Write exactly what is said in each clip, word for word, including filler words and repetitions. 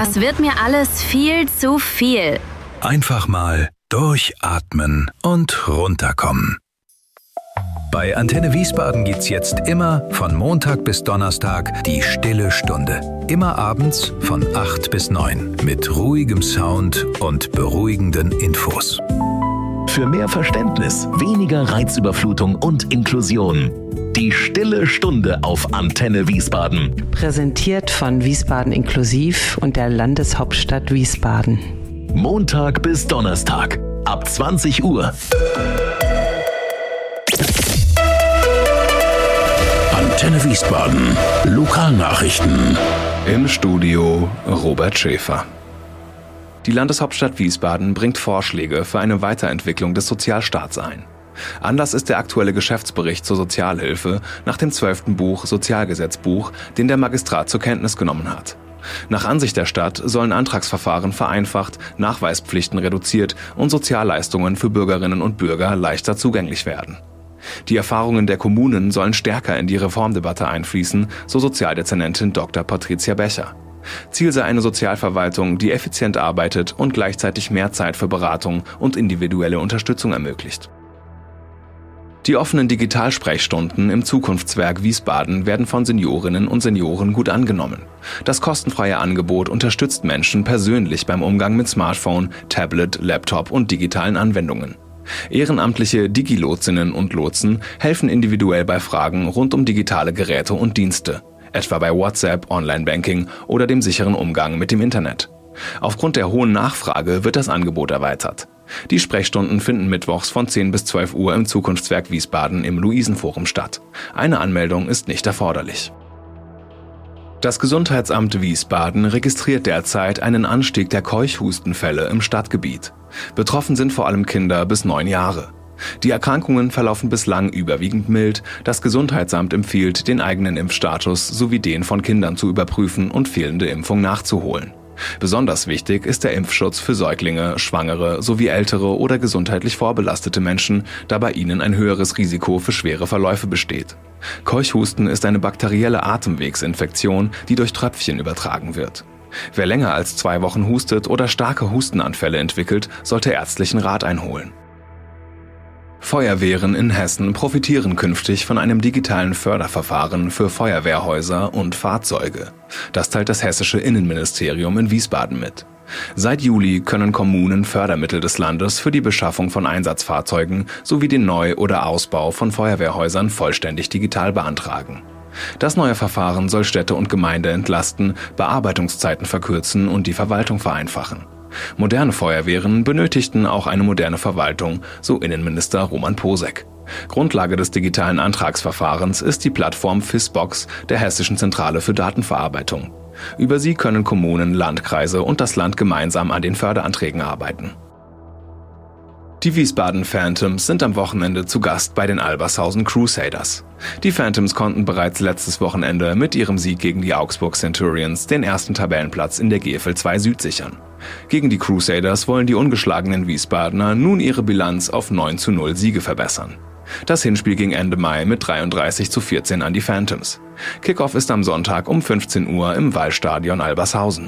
Das wird mir alles viel zu viel. Einfach mal durchatmen und runterkommen. Bei Antenne Wiesbaden gibt's jetzt immer von Montag bis Donnerstag die Stille Stunde. Immer abends von acht bis neun mit ruhigem Sound und beruhigenden Infos. Für mehr Verständnis, weniger Reizüberflutung und Inklusion. Die Stille Stunde auf Antenne Wiesbaden. Präsentiert von Wiesbaden Inklusiv und der Landeshauptstadt Wiesbaden. Montag bis Donnerstag ab zwanzig Uhr. Antenne Wiesbaden. Lokalnachrichten. Im Studio Robert Schäfer. Die Landeshauptstadt Wiesbaden bringt Vorschläge für eine Weiterentwicklung des Sozialstaats ein. Anlass ist der aktuelle Geschäftsbericht zur Sozialhilfe nach dem zwölften Buch Sozialgesetzbuch, den der Magistrat zur Kenntnis genommen hat. Nach Ansicht der Stadt sollen Antragsverfahren vereinfacht, Nachweispflichten reduziert und Sozialleistungen für Bürgerinnen und Bürger leichter zugänglich werden. Die Erfahrungen der Kommunen sollen stärker in die Reformdebatte einfließen, so Sozialdezernentin Doktor Patricia Becher. Ziel sei eine Sozialverwaltung, die effizient arbeitet und gleichzeitig mehr Zeit für Beratung und individuelle Unterstützung ermöglicht. Die offenen Digitalsprechstunden im Zukunftswerk Wiesbaden werden von Seniorinnen und Senioren gut angenommen. Das kostenfreie Angebot unterstützt Menschen persönlich beim Umgang mit Smartphone, Tablet, Laptop und digitalen Anwendungen. Ehrenamtliche Digilotsinnen und Lotsen helfen individuell bei Fragen rund um digitale Geräte und Dienste, etwa bei WhatsApp, Online-Banking oder dem sicheren Umgang mit dem Internet. Aufgrund der hohen Nachfrage wird das Angebot erweitert. Die Sprechstunden finden mittwochs von zehn bis zwölf Uhr im Zukunftswerk Wiesbaden im Luisenforum statt. Eine Anmeldung ist nicht erforderlich. Das Gesundheitsamt Wiesbaden registriert derzeit einen Anstieg der Keuchhustenfälle im Stadtgebiet. Betroffen sind vor allem Kinder bis neun Jahre. Die Erkrankungen verlaufen bislang überwiegend mild. Das Gesundheitsamt empfiehlt, den eigenen Impfstatus sowie den von Kindern zu überprüfen und fehlende Impfung nachzuholen. Besonders wichtig ist der Impfschutz für Säuglinge, Schwangere sowie ältere oder gesundheitlich vorbelastete Menschen, da bei ihnen ein höheres Risiko für schwere Verläufe besteht. Keuchhusten ist eine bakterielle Atemwegsinfektion, die durch Tröpfchen übertragen wird. Wer länger als zwei Wochen hustet oder starke Hustenanfälle entwickelt, sollte ärztlichen Rat einholen. Feuerwehren in Hessen profitieren künftig von einem digitalen Förderverfahren für Feuerwehrhäuser und Fahrzeuge. Das teilt das hessische Innenministerium in Wiesbaden mit. Seit Juli können Kommunen Fördermittel des Landes für die Beschaffung von Einsatzfahrzeugen sowie den Neu- oder Ausbau von Feuerwehrhäusern vollständig digital beantragen. Das neue Verfahren soll Städte und Gemeinde entlasten, Bearbeitungszeiten verkürzen und die Verwaltung vereinfachen. Moderne Feuerwehren benötigten auch eine moderne Verwaltung, so Innenminister Roman Posek. Grundlage des digitalen Antragsverfahrens ist die Plattform FISBox der Hessischen Zentrale für Datenverarbeitung. Über sie können Kommunen, Landkreise und das Land gemeinsam an den Förderanträgen arbeiten. Die Wiesbaden Phantoms sind am Wochenende zu Gast bei den Albershausen Crusaders. Die Phantoms konnten bereits letztes Wochenende mit ihrem Sieg gegen die Augsburg Centurions den ersten Tabellenplatz in der G F L zwei Süd sichern. Gegen die Crusaders wollen die ungeschlagenen Wiesbadener nun ihre Bilanz auf neun zu null Siege verbessern. Das Hinspiel ging Ende Mai mit dreiunddreißig zu vierzehn an die Phantoms. Kickoff ist am Sonntag um fünfzehn Uhr im Wallstadion Albershausen.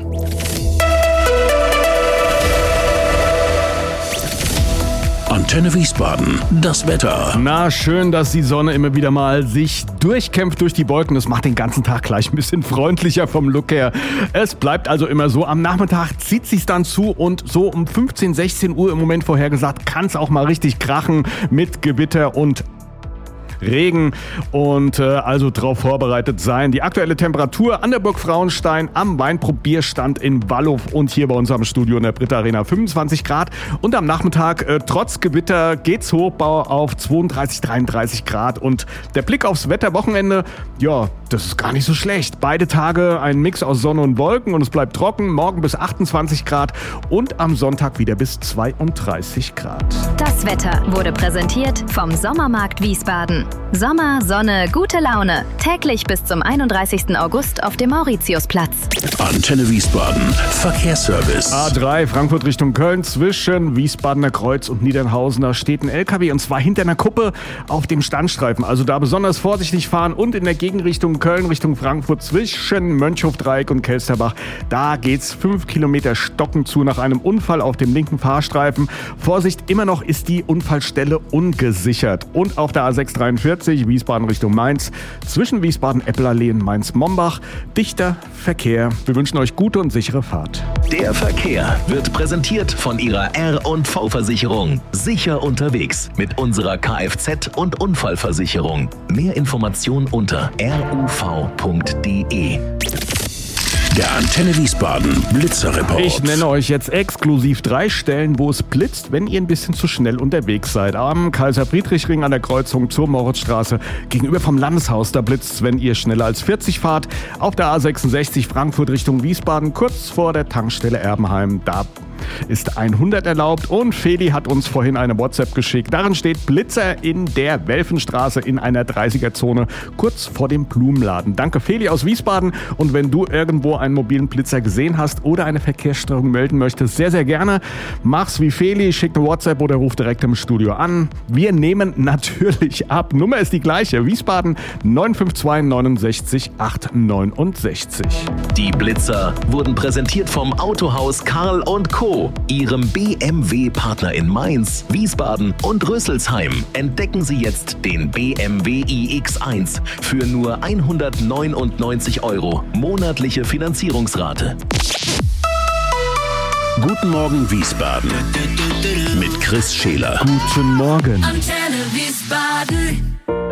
Antenne Wiesbaden, das Wetter. Na, schön, dass die Sonne immer wieder mal sich durchkämpft durch die Wolken. Das macht den ganzen Tag gleich ein bisschen freundlicher vom Look her. Es bleibt also immer so. Am Nachmittag zieht sich's dann zu und so um fünfzehn, sechzehn Uhr im Moment vorhergesagt, kann es auch mal richtig krachen mit Gewitter und Regen und äh, also darauf vorbereitet sein. Die aktuelle Temperatur an der Burg Frauenstein am Weinprobierstand in Wallow und hier bei uns am Studio in der Britta Arena fünfundzwanzig Grad und am Nachmittag äh, trotz Gewitter geht's hoch auf zweiunddreißig, dreiunddreißig Grad und der Blick aufs Wetterwochenende, ja, das ist gar nicht so schlecht. Beide Tage ein Mix aus Sonne und Wolken und es bleibt trocken, morgen bis achtundzwanzig Grad und am Sonntag wieder bis zweiunddreißig Grad. Das Wetter wurde präsentiert vom Sommermarkt Wiesbaden. Sommer, Sonne, gute Laune. Täglich bis zum einunddreißigsten August auf dem Mauritiusplatz. Antenne Wiesbaden. Verkehrsservice. A drei Frankfurt Richtung Köln zwischen Wiesbadener Kreuz und Niedernhausener steht ein L K W und zwar hinter einer Kuppe auf dem Standstreifen. Also da besonders vorsichtig fahren und in der Gegenrichtung Richtung Köln, Richtung Frankfurt zwischen Mönchhof-Dreieck und Kelsterbach. Da geht's fünf Kilometer stockend zu nach einem Unfall auf dem linken Fahrstreifen. Vorsicht, immer noch ist die Unfallstelle ungesichert. Und auf der A sechs dreiundvierzig Wiesbaden Richtung Mainz zwischen Wiesbaden-Eppelallee und Mainz-Mombach dichter Verkehr. Wir wünschen euch gute und sichere Fahrt. Der Verkehr wird präsentiert von Ihrer R und V-Versicherung. Sicher unterwegs mit unserer Kfz- und Unfallversicherung. Mehr Informationen unter ruv punkt de. Der Antenne Wiesbaden Blitzerreport. Ich nenne euch jetzt exklusiv drei Stellen, wo es blitzt, wenn ihr ein bisschen zu schnell unterwegs seid. Am Kaiser-Friedrich-Ring an der Kreuzung zur Moritzstraße gegenüber vom Landeshaus. Da blitzt, wenn ihr schneller als vierzig fahrt. Auf der A sechsundsechzig Frankfurt Richtung Wiesbaden, kurz vor der Tankstelle Erbenheim. Da ist hundert erlaubt und Feli hat uns vorhin eine WhatsApp geschickt. Darin steht Blitzer in der Welfenstraße in einer dreißiger-Zone kurz vor dem Blumenladen. Danke Feli aus Wiesbaden, und wenn du irgendwo einen mobilen Blitzer gesehen hast oder eine Verkehrsstörung melden möchtest, sehr, sehr gerne. Mach's wie Feli, schick eine WhatsApp oder ruf direkt im Studio an. Wir nehmen natürlich ab. Nummer ist die gleiche. Wiesbaden neun fünf zwei neunundsechzig acht neunundsechzig. Die Blitzer wurden präsentiert vom Autohaus Karl und Co., Ihrem B M W-Partner in Mainz, Wiesbaden und Rüsselsheim. Entdecken Sie jetzt den B M W i X eins für nur hundertneunundneunzig Euro. Monatliche Finanzierungsrate. Guten Morgen Wiesbaden mit Chris Scheler. Guten Morgen. Antenne Wiesbaden.